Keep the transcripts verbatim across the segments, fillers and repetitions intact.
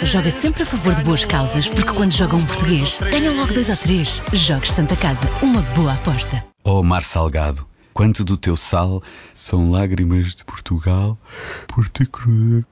Aposta joga sempre a favor de boas causas, porque quando joga um português, ganham logo dois ou três. Jogos Santa Casa, uma boa aposta. Oh, mar salgado, quanto do teu sal são lágrimas de Portugal por te cruza.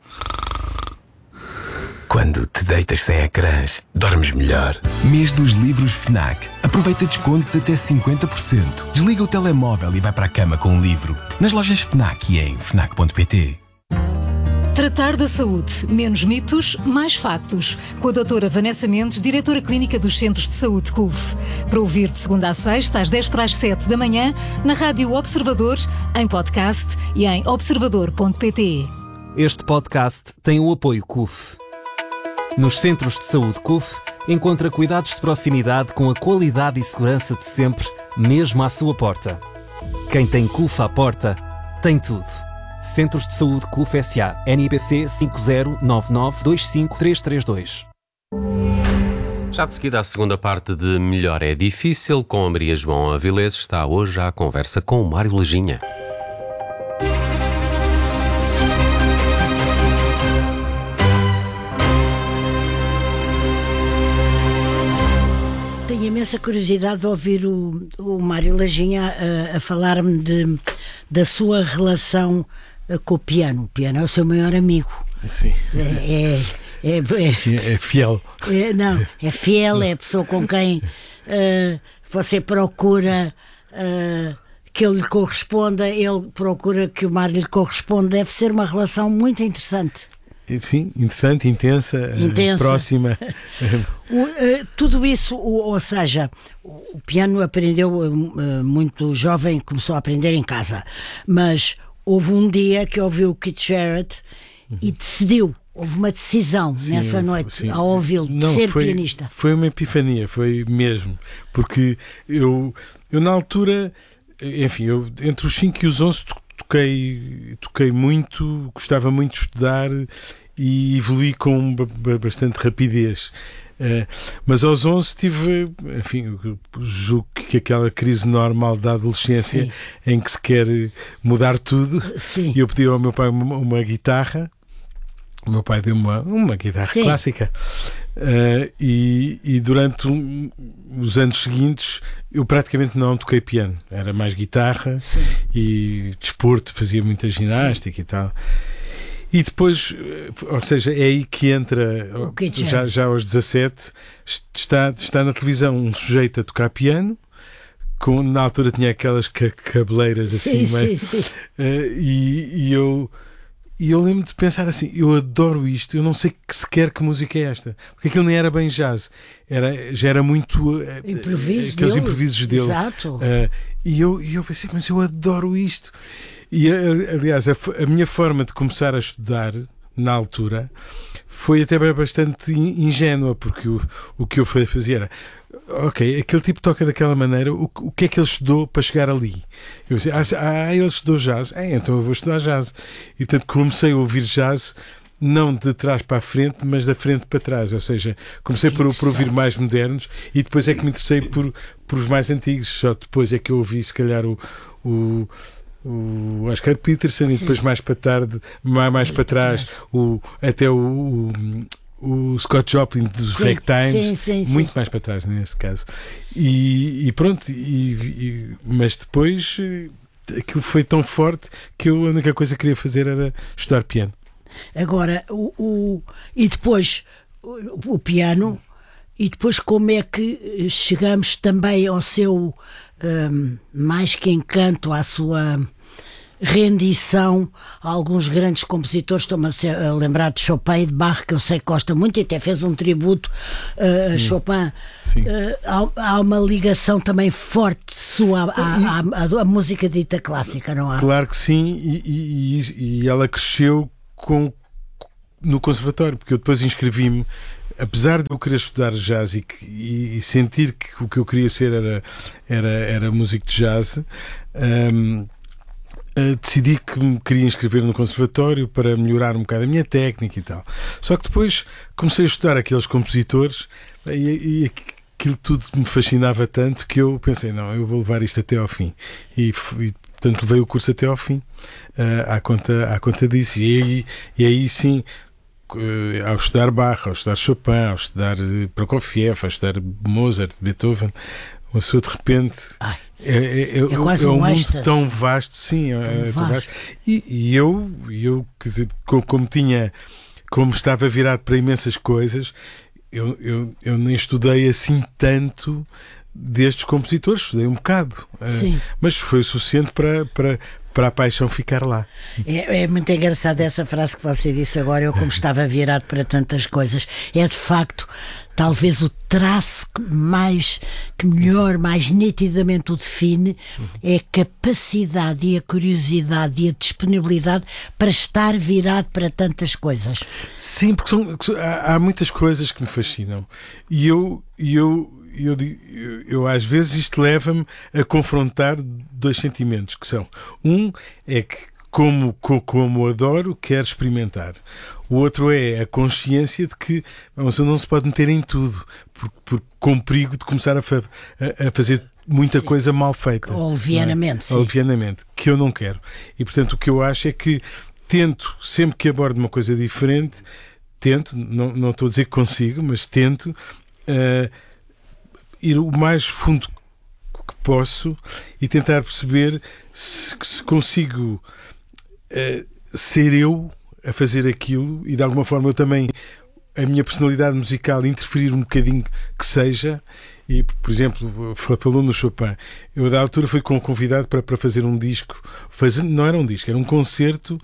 Quando te deitas sem ecrãs, dormes melhor. Mês dos livros FNAC. Aproveita descontos até cinquenta por cento. Desliga o telemóvel e vai para a cama com um livro. Nas lojas FNAC e em fnac ponto pt. Tratar da saúde. Menos mitos, mais factos. Com a doutora Vanessa Mendes, diretora clínica dos Centros de Saúde C U F. Para ouvir de segunda a sexta, às dez para as sete da manhã, na Rádio Observador, em podcast e em observador ponto pt. Este podcast tem o apoio C U F. Nos Centros de Saúde C U F, encontra cuidados de proximidade com a qualidade e segurança de sempre, mesmo à sua porta. Quem tem C U F à porta, tem tudo. Centros de Saúde C U F S A. N I P C cinco zero nove nove dois cinco três três dois. Já de seguida, a segunda parte de Melhor é Difícil, com a Maria João Avilés, está hoje à conversa com o Mário Leginha. Tenho imensa curiosidade de ouvir o, o Mário Leginha a, a falar-me de, da sua relação com o piano. O piano é o seu maior amigo. Sim. É, é, é, sim, sim, é fiel. É, não, é fiel, é a pessoa com quem uh, você procura uh, que ele lhe corresponda, ele procura que o Mário lhe corresponda. Deve ser uma relação muito interessante. Sim, interessante, intensa, intensa. próxima. o, uh, tudo isso, o, ou seja, o, o piano aprendeu uh, muito jovem, começou a aprender em casa, mas houve um dia que ouviu o Keith Jarrett uhum. e decidiu, houve uma decisão sim, nessa noite sim. ao ouvi-lo, de ser foi, pianista. Foi uma epifania, foi mesmo, porque eu, eu na altura, enfim, eu, entre os cinco e os onze toquei, toquei muito, gostava muito de estudar e evolui com bastante rapidez. Uh, mas aos onze tive, enfim, julgo que aquela crise normal da adolescência sim. em que se quer mudar tudo. Sim. E eu pedi ao meu pai uma, uma guitarra. O meu pai deu uma, uma guitarra sim. clássica. Uh, e, e durante um, os anos seguintes eu praticamente não toquei piano. Era mais guitarra sim. e desporto, fazia muita ginástica sim. e tal. E depois, ou seja, é aí que entra, que já, já aos dezassete, está, está na televisão um sujeito a tocar piano, com, na altura tinha aquelas cabeleiras assim, sim, meio, sim, sim. Uh, e, e eu... E eu lembro de pensar assim, eu adoro isto, eu não sei sequer que música é esta, porque aquilo nem era bem jazz, era, já era muito uh, Improviso aqueles dele. improvisos dele. Exato. Uh, e, eu, e eu pensei, mas eu adoro isto. E aliás, a, a minha forma de começar a estudar na altura foi até bastante ingênua, porque o, o que eu fazia era, ok, aquele tipo toca daquela maneira, o, o que é que ele estudou para chegar ali? Eu disse, ah, ah ele estudou jazz, é, então eu vou estudar jazz. E portanto comecei a ouvir jazz, não de trás para a frente, mas da frente para trás, ou seja, comecei por, por ouvir mais modernos e depois é que me interessei por, por os mais antigos, só depois é que eu ouvi se calhar o, o o Oscar Peterson sim. e depois mais para tarde, mais, mais para trás o, até o, o, o Scott Joplin dos Ragtimes, sim, sim, sim, muito sim. mais para trás neste caso. E, e pronto, e, e, mas depois aquilo foi tão forte que eu, a única coisa que queria fazer era estudar piano. Agora, o, o, e depois o, o piano, e depois como é que chegamos também ao seu um, mais que encanto, à sua rendição a alguns grandes compositores. Estou-me a, a lembrar de Chopin e de Bach, que eu sei que gosta muito, e até fez um tributo uh, a Chopin. Uh, há, há uma ligação também forte sua à, à, à, à música dita clássica, não há? Claro que sim, e, e, e ela cresceu com, no conservatório, porque eu depois inscrevi-me, apesar de eu querer estudar jazz e, e, e sentir que o que eu queria ser era, era, era músico de jazz, um, uh, decidi que me queria inscrever no conservatório para melhorar um bocado a minha técnica e tal. Só que depois comecei a estudar aqueles compositores e, e aquilo tudo me fascinava tanto que eu pensei, não, eu vou levar isto até ao fim. E, e portanto levei o curso até ao fim, uh, à, conta, à conta disso. E aí, e aí sim ao estudar Bach, ao estudar Chopin, ao estudar Prokofiev, ao estudar Mozart, Beethoven, uma pessoa de repente Ai, é, é, é, é quase é um um mundo êxtase. tão vasto, sim, Tão é, tão vasto. vasto. E, e eu, eu quer dizer, como, como tinha, como estava virado para imensas coisas, eu, eu, eu nem estudei assim tanto destes compositores, estudei um bocado, Sim. uh, mas foi o suficiente para, para, para a paixão ficar lá. É, é muito engraçada essa frase que você disse agora. Eu, como estava virado para tantas coisas, é de facto talvez o traço que mais, que melhor, mais nitidamente o define, é a capacidade e a curiosidade e a disponibilidade para estar virado para tantas coisas. Sim, porque são, há, há muitas coisas que me fascinam e eu, e eu, eu, eu, eu às vezes isto leva-me a confrontar dois sentimentos, que são, um é que como, como adoro, quero experimentar. O outro é a consciência de que uma pessoa não se pode meter em tudo, por, por, com perigo de começar a, fa, a, a fazer muita sim. coisa mal feita. Ou levianamente. Ou levianamente, que eu não quero. E, portanto, o que eu acho é que tento, sempre que abordo uma coisa diferente, tento, não, não estou a dizer que consigo, mas tento uh, ir o mais fundo que posso e tentar perceber se, se consigo uh, ser eu a fazer aquilo e de alguma forma eu também, a minha personalidade musical, interferir um bocadinho que seja. E, por exemplo, falou no Chopin, eu da altura fui convidado para, para fazer um disco, fazer, não era um disco, era um concerto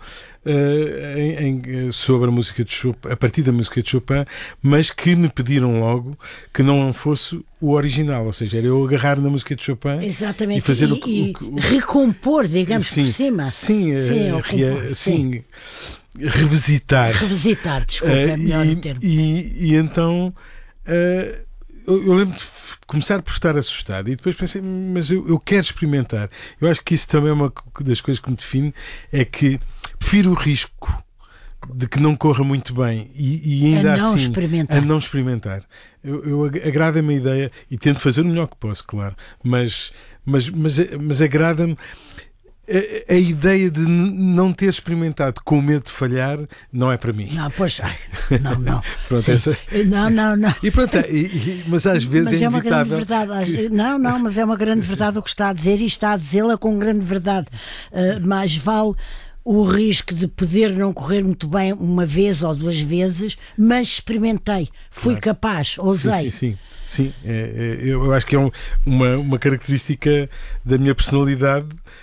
uh, em, em, sobre a música de Chopin, a partir da música de Chopin, mas que me pediram logo que não fosse o original, ou seja, era eu agarrar na música de Chopin. Exatamente. E fazer e, o, o, o, o recompor, digamos, sim, por cima. Sim, sim, uh, recompor, sim, sim. Revisitar. Revisitar, desculpa, é melhor uh, e, o termo. E, e então uh, eu, eu lembro de começar por estar assustado e depois pensei, mas eu, eu quero experimentar. Eu acho que isso também é uma das coisas que me define, é que prefiro o risco de que não corra muito bem e, e ainda a não assim experimentar. a não experimentar. Eu, eu agrada-me a ideia e tento fazer o melhor que posso, claro, mas, mas, mas, mas agrada-me A, a ideia de n- não ter experimentado com medo de falhar não é para mim. Não, pois, ai, não, não. Pronto, essa... Não, não, não. E pronto, e, e, mas às vezes mas é é uma grande inevitável. verdade. Que... Não, não, mas é uma grande verdade o que está a dizer e está a dizê-la com grande verdade. Uh, mais vale o risco de poder não correr muito bem uma vez ou duas vezes, mas experimentei, fui claro. capaz, ousei. Sim, sim, sim. Sim, é, é, eu acho que é um, uma, uma característica da minha personalidade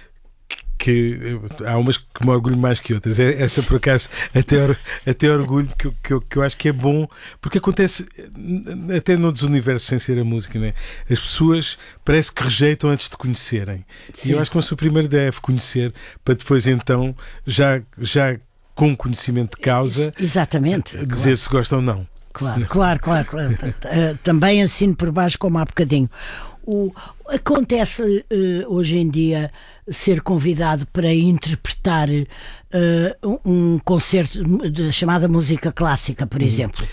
que há umas que me orgulho mais que outras. Essa, por acaso, até, or, até orgulho, que, que, eu, que eu acho que é bom, porque acontece até noutros universos sem ser a música, né? As pessoas parece que rejeitam antes de conhecerem. Sim. E eu acho que a sua primeira deve conhecer, para depois então, já, já com conhecimento de causa, exatamente, dizer claro. Se gosta ou não. Claro, claro, claro, claro. Também assino por baixo, como há bocadinho. O, acontece uh, hoje em dia ser convidado para interpretar uh, um concerto de chamada música clássica, por exemplo.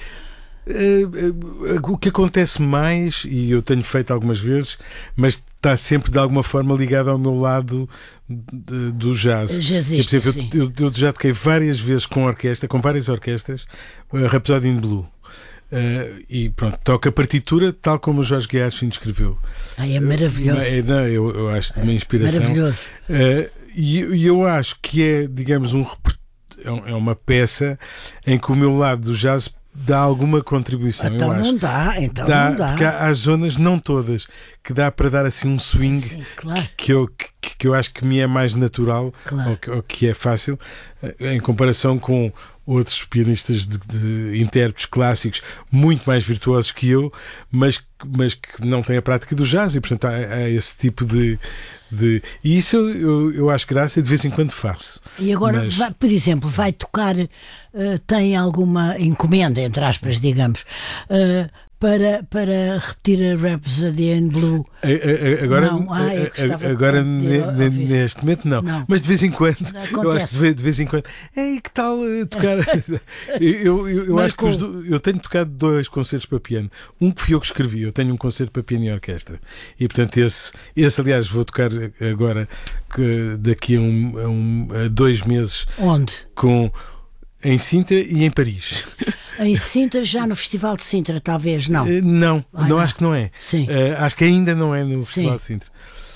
Uh, uh, o que acontece mais, e eu tenho feito algumas vezes, mas está sempre de alguma forma ligado ao meu lado de, do jazz. Jazzista, por exemplo, eu, eu, eu já toquei várias vezes com orquestra, com várias orquestras, a Rhapsody in Blue. Uh, e pronto, toca a partitura tal como o Jorge Gershwin escreveu. Ai, é maravilhoso. Uh, não, eu, eu acho de uma inspiração. Maravilhoso. Uh, e, e eu acho que é, digamos, um, é uma peça em que o meu lado do jazz dá alguma contribuição. Então eu não acho. dá, então dá, não dá. Porque há, há zonas, não todas, que dá para dar assim um swing. Sim, claro. que, que, eu, que, que eu acho que me é mais natural, claro. ou, que, ou que é fácil, em comparação com outros pianistas de, de intérpretes clássicos muito mais virtuosos que eu, mas, mas que não têm a prática do jazz, e portanto há, há esse tipo de, de... E isso eu, eu, eu acho graça e de vez em quando faço. E agora, mas... vai, por exemplo, vai tocar, uh, tem alguma encomenda, entre aspas, digamos, uh, para, para repetir a Rhapsody in Blue? Agora, não. Ah, agora neste momento não. não. Mas de vez em quando, acontece. Eu acho que de vez em quando, ei, que tal tocar? eu eu, eu acho que os, eu tenho tocado dois concertos para piano. Um que fui eu que escrevi, eu tenho um concerto para piano e orquestra. E portanto, esse, esse aliás, vou tocar agora, que daqui a, um, a, um, a dois meses. Onde? Com. em Sintra e em Paris. Em Sintra, já no Festival de Sintra, talvez, não? Uh, não, Ai, não, não, acho que não é. Sim. Uh, acho que ainda não é no Festival Sim. de Sintra.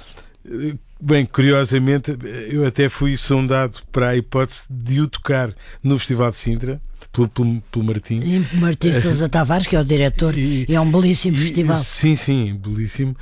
Uh, bem, curiosamente, eu até fui sondado para a hipótese de o tocar no Festival de Sintra, pelo, pelo, pelo Martim. E Martim Sousa Tavares, que é o diretor, e, e é um belíssimo e, festival. Sim, sim, belíssimo.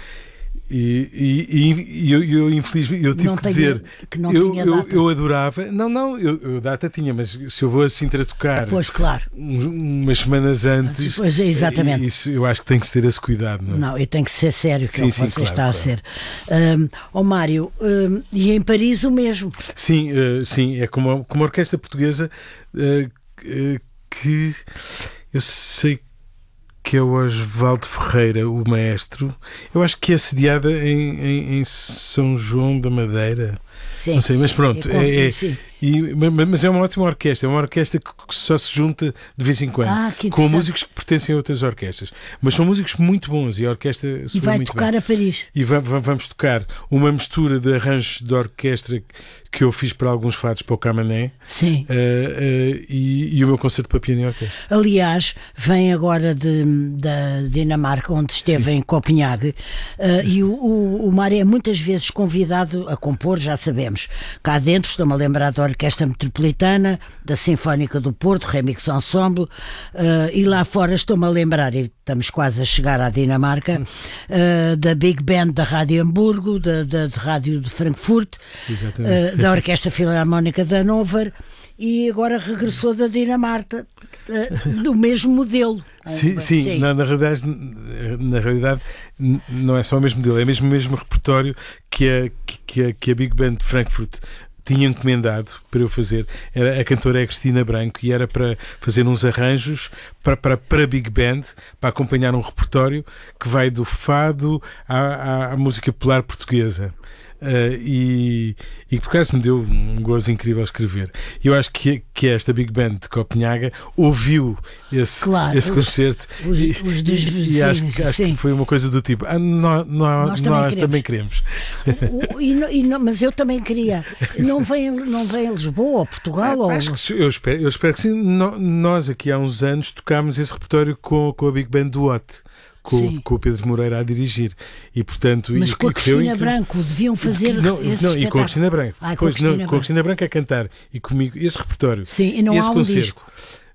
E, e, e eu, eu, infelizmente, eu tive não que tenho, dizer, que não eu, tinha eu, data. eu adorava, não, não, eu, eu data tinha, mas se eu vou a Sintra tocar, pois, claro, um, umas semanas antes, pois, exatamente. Isso, eu acho que tem que ter esse cuidado. Não, não e tem que ser sério, que sim, é o que sim, você claro, está claro. a ser. Um, ó Mário, um, e em Paris o mesmo? Sim, uh, sim, é como, a- como a orquestra portuguesa uh, uh, que eu sei que é o Osvaldo Ferreira, o maestro. Eu acho que é sediada em, em, em São João da Madeira. Sim. Não sei, mas pronto. É, É, é, sim. e, ma- mas é uma ótima orquestra. É uma orquestra que que só se junta de vez em quando. Ah, que com interessante. músicos que pertencem a outras orquestras. Mas são músicos muito bons e a orquestra E soa vai muito tocar bem. a Paris. E va- va- vamos tocar uma mistura de arranjos de orquestra que eu fiz para alguns fados para o Camané. Sim. Uh, uh, e, e o meu concerto para piano e orquestra. Aliás, vem agora de, da Dinamarca, onde esteve em Copenhague, uh, e o, o, o Mário é muitas vezes convidado a compor, já sabemos. Cá dentro estou-me a lembrar da Orquestra Metropolitana, da Sinfónica do Porto, Remix Ensemble, uh, e lá fora estou-me a lembrar, e estamos quase a chegar à Dinamarca, uh, da Big Band da Rádio Hamburgo, da, da, da Rádio de Frankfurt, Exatamente. uh, da Orquestra Filarmónica de Hannover, e agora regressou da Dinamarca, uh, do mesmo modelo. Sim, sim, Sim. Na, na, realidade, na realidade n- não é só o mesmo dele, é mesmo o mesmo repertório que a, que, a, que a Big Band de Frankfurt tinha encomendado para eu fazer. Era, a cantora é a Cristina Branco e era para fazer uns arranjos para, para, para a Big Band, para acompanhar um repertório que vai do fado à, à, à música popular portuguesa. Uh, e, e por acaso me deu um gozo incrível a escrever. E eu acho que, que esta Big Band de Copenhaga ouviu esse, Claro, esse os- concerto os- e, os dos e- e vizinhos, acho, que, acho sim. que foi uma coisa do tipo ah, nó- nó- Nós nós, também também queremos. O- e não- e não- mas eu também queria. Não vem, não vem a Lisboa ou Portugal? ou... Acho que, eu, espero, eu espero que sim. No- nós aqui há uns anos tocámos esse repertório com, com a Big Band do Watt. Com, Sim. com o Pedro Moreira a dirigir e portanto Mas e, com a e correu Cristina incrível. Branco deviam fazer não, esse não, e com espetáculo. a Cristina Branco. Ah, com a Pois, Cristina não, com a Branco. Cristina Branco a cantar e comigo esse repertório. Sim, e não esse há um concerto. disco.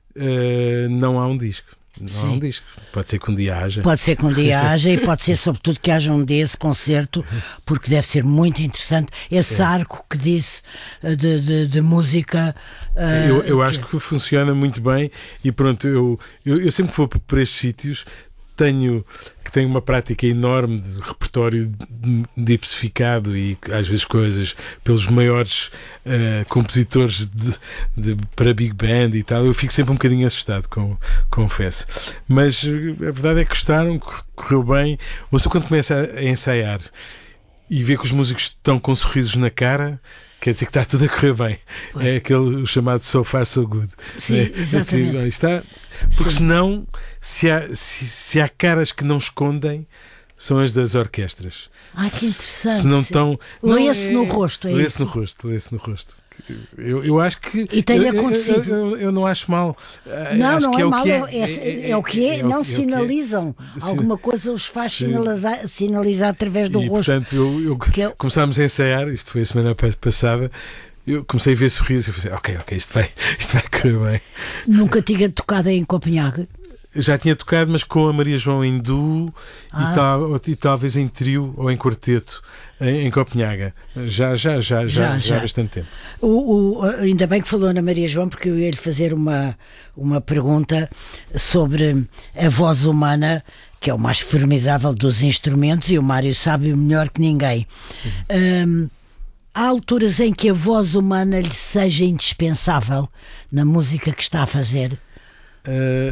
Uh, não há um disco. Não Sim. há um disco. Pode ser que um dia haja. Pode ser que um dia haja e pode ser sobretudo que haja um desse concerto, porque deve ser muito interessante. Esse É. arco que disse uh, de, de, de música. uh, Eu, eu acho que funciona muito bem e pronto, eu, eu, eu sempre que vou por estes sítios tenho que tenho uma prática enorme de repertório diversificado e às vezes coisas pelos maiores uh, compositores de, de, para Big Band e tal. Eu fico sempre um bocadinho assustado, com, confesso. Mas uh, a verdade é que gostaram, correu bem. Mas quando começa a, a ensaiar e vê que os músicos estão com sorrisos na cara, quer dizer que está tudo a correr bem. É aquele chamado so far so good. Sim, é, exatamente. É, está, porque Sim. senão, se há, se, se há caras que não escondem, são as das orquestras. Ah, que interessante. Se não estão. Lê-se no rosto, é Lê-se isso? no rosto, lê-se no rosto. Eu, eu acho que. E tem eu, acontecido. Eu, eu, eu não acho mal. Não, Acho não que é, o mal, que é, é, é o que é, é o não que é. sinalizam. Sim. Alguma coisa os faz Sim. sinalizar, sinalizar através do E rosto. portanto, eu, eu Que é- começámos a ensaiar, isto foi a semana pa- passada. Eu comecei a ver sorrisos e pensei, ok, ok, isto vai, isto vai correr bem. Nunca tinha tocado em Copenhague. Eu já tinha tocado, mas com a Maria João em duo Ah. e, tal, e talvez em trio ou em quarteto em, em Copenhaga. Já, já, já, já, Já, já, já. há bastante tempo. O, o- ainda bem que falou na Maria João, porque eu ia lhe fazer uma, uma pergunta sobre a voz humana, que é o mais formidável dos instrumentos, e o Mário sabe melhor que ninguém. Hum, há alturas em que a voz humana lhe seja indispensável na música que está a fazer? Uh,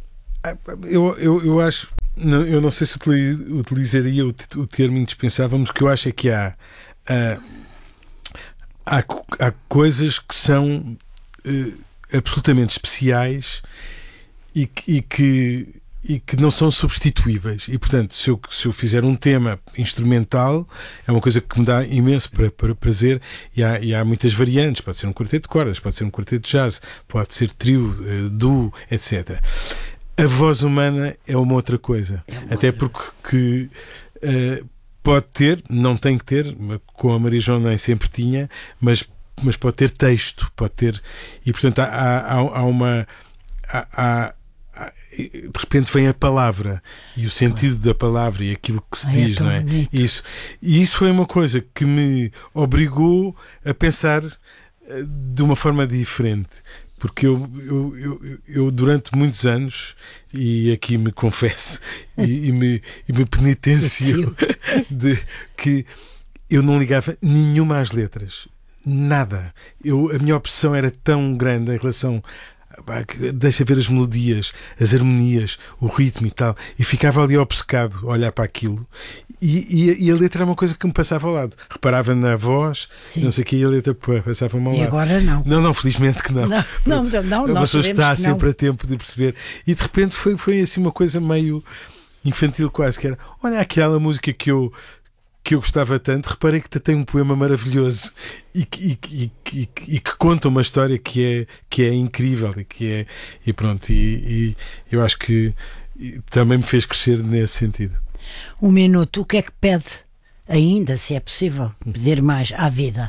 eu, eu, eu acho, não, eu não sei se utili- utilizaria o, t- o termo indispensável, mas o que eu acho é que há, uh, há, co- há coisas que são uh, absolutamente especiais e que, e que e que não são substituíveis. E, portanto, se eu, se eu fizer um tema instrumental, é uma coisa que me dá imenso pra, pra, prazer, e há, e há muitas variantes. Pode ser um quarteto de cordas, pode ser um quarteto de jazz, pode ser trio, uh, duo, etcétera. A voz humana é uma outra coisa. É uma Até outra. porque que, uh, pode ter, não tem que ter, com a Maria João nem sempre tinha, mas, mas pode ter texto, pode ter... E, portanto, há, há, há uma... Há, há, de repente vem a palavra e o sentido da palavra e aquilo que se Ai, diz, é não é? Isso. E isso foi uma coisa que me obrigou a pensar de uma forma diferente, porque eu, eu, eu, eu durante muitos anos, e aqui me confesso e, e, me, e me penitencio de que eu não ligava nenhuma às letras, nada. Eu, a minha obsessão era tão grande em relação... Deixa ver as melodias, as harmonias, o ritmo e tal, e ficava ali obcecado a olhar para aquilo, e, e, e a letra era uma coisa que me passava ao lado. Reparava na voz, Sim. não sei o que, e a letra passava-me ao e lado. E agora não. Não, não, felizmente que não. Não, não, não, não. A pessoa está sempre a tempo de perceber. E de repente foi, foi assim uma coisa meio infantil quase, que era, olha aquela música que eu que eu gostava tanto, reparei que tem um poema maravilhoso e que, e, e, e, e que conta uma história que é, que é incrível e que é, e pronto, e, e eu acho que também me fez crescer nesse sentido. Um minuto, o que é que pede ainda, se é possível, pedir mais à vida?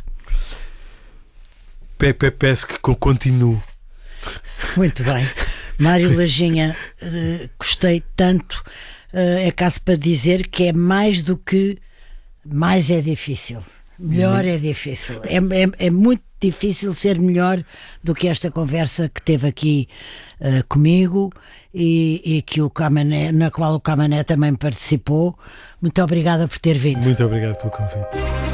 Pe, pe, peço que continue. Muito bem. Mário Lajinha, uh, gostei tanto, uh, é caso para dizer que é mais do que mais é difícil, melhor é difícil, é, é, é muito difícil ser melhor do que esta conversa que teve aqui uh, comigo e, e que o Camané, na qual o Camané também participou. Muito obrigada por ter vindo. Muito obrigado pelo convite.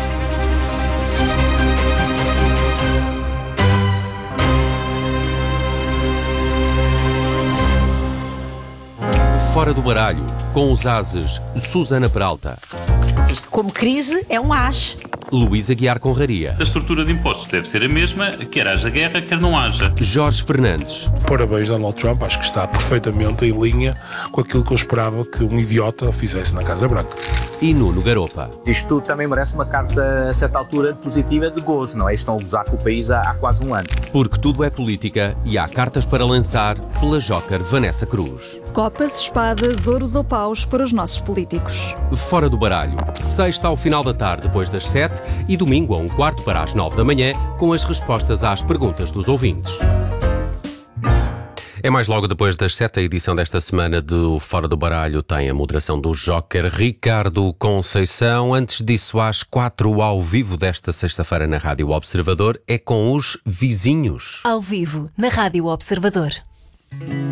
Fora do baralho, com os ases Susana Peralta. Isto, como crise, é um as. Luís Aguiar Conraria. A estrutura de impostos deve ser a mesma, quer haja guerra, quer não haja. Jorge Fernandes. Parabéns, Donald Trump, acho que está perfeitamente em linha com aquilo que eu esperava que um idiota fizesse na Casa Branca. E Nuno Garopa. Isto também merece uma carta, a certa altura, positiva de gozo, não é? Estão a gozar com o país há, há quase um ano. Porque tudo é política e há cartas para lançar pela Joker Vanessa Cruz. Copas, espadas, ouros ou paus para os nossos políticos. Fora do baralho, sexta ao final da tarde depois das sete e domingo a um quarto para as nove da manhã com as respostas às perguntas dos ouvintes. É mais logo depois das sete, a edição desta semana do Fora do Baralho tem a moderação do Joker Ricardo Conceição. Antes disso, às quatro, ao vivo desta sexta-feira na Rádio Observador, é com os Vizinhos. Ao vivo, na Rádio Observador.